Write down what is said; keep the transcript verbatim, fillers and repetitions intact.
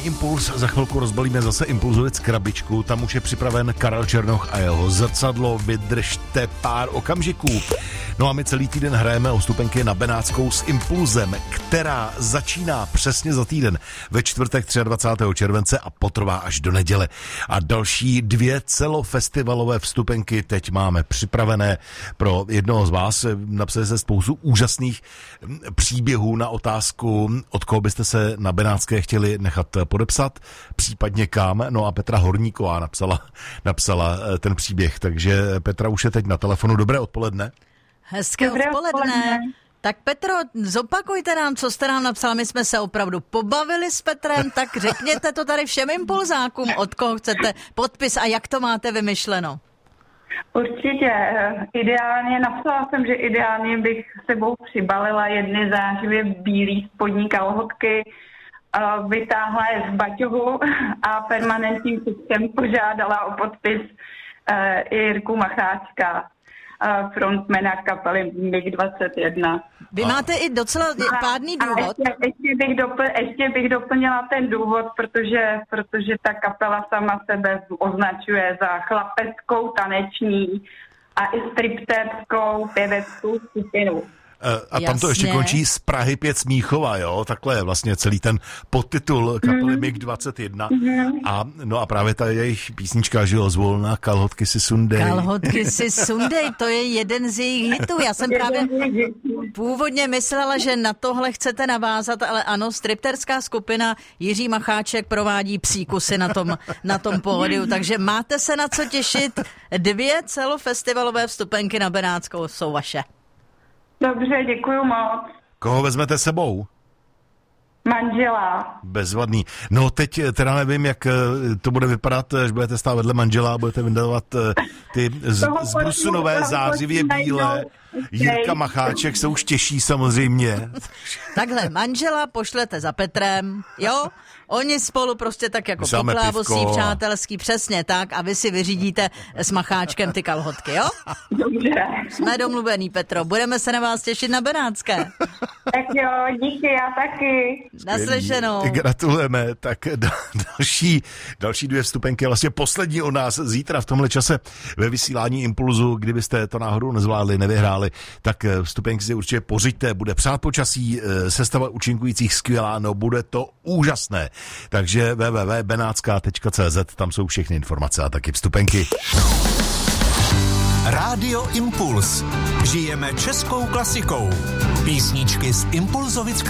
Impuls. Za chvilku rozbalíme zase Impulzovic krabičku. Tam už je připraven Karel Černoch a jeho zrcadlo. Vydržte pár okamžiků. No a my celý týden hrajeme o vstupenky na Benátskou s Impulzem, která začíná přesně za týden ve čtvrtek dvacátého třetího července a potrvá až do neděle. A další dvě celofestivalové vstupenky teď máme připravené pro jednoho z vás. Napsali se spoustu úžasných příběhů na otázku, od koho byste se na Benátské chtěli nechat podepsat, případně kam. No a Petra Horníková napsala, napsala ten příběh, takže Petra už je teď na telefonu. Dobré odpoledne. Hezké Dobré odpoledne. odpoledne. Tak Petro, zopakujte nám, co jste nám napsal. My jsme se opravdu pobavili s Petrem, tak řekněte to tady všem impulzákům, od koho chcete podpis a jak to máte vymyšleno. Určitě. Ideálně, napsala jsem, že ideálně bych sebou přibalila jedny zářivě bílý spodní kalhotky, vytáhla je z baťohu a permanentním tiskem požádala o podpis i Jirku Macháčka, frontmana kapely M I G dvacet jedna. Vy máte i docela pádný důvod. A ještě, ještě, bych dopl, ještě bych doplnila ten důvod, protože, protože ta kapela sama sebe označuje za chlapeckou, taneční a i stripterskou pěveckou skupinu. A tam to ještě končí z Prahy pět Smíchova, jo? Takhle je vlastně celý ten podtitul kapely M I G dvacet jedna. Mm. A, no a právě ta jejich písnička, že jo, zvolna, kalhotky si sundej. Kalhotky si sundej, to je jeden z jejich hitů. Já jsem právě původně myslela, že na tohle chcete navázat, ale ano, stripterská skupina Jiří Macháček provádí psíkusy na tom, na tom pódiu, takže máte se na co těšit. Dvě celofestivalové vstupenky na Benátskou jsou vaše. Dobře, děkuju moc. Koho vezmete sebou? Manžela. Bezvadný. No teď teda nevím, jak to bude vypadat, až budete stát vedle manžela a budete vydávat ty zbrusunové zářivě bílé. Jirka Macháček se už těší samozřejmě. Takhle, manžela pošlete za Petrem, jo? Oni spolu prostě tak jako poklávosí, přátelský, přesně tak, a vy si vyřídíte s Macháčkem ty kalhotky, jo? Dobře. Jsme domluvený, Petro, budeme se na vás těšit na Benátské. Tak jo, díky, já taky. Naslyšenou. Gratulujeme, tak další, další dvě vstupenky, vlastně poslední od nás zítra v tomhle čase ve vysílání Impulzu, kdybyste to náhodou nezvládli, nevyhráli, tak vstupenky si určitě pořiďte, bude přát počasí, sestava účinkujících skvělá, no bude to úžasné. Takže w w w tečka benátská tečka c z, tam jsou všechny informace a taky vstupenky. Rádio Impuls. Žijeme českou klasikou. Písničky z Impulzovic